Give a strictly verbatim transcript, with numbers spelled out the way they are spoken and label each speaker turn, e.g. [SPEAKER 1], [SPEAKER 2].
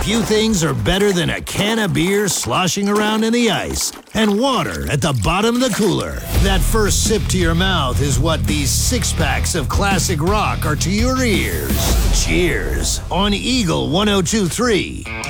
[SPEAKER 1] Few things are better than a can of beer sloshing around in the ice and water at the bottom of the cooler. That first sip to your mouth is what these six packs of classic rock are to your ears. Cheers on Eagle one oh two three.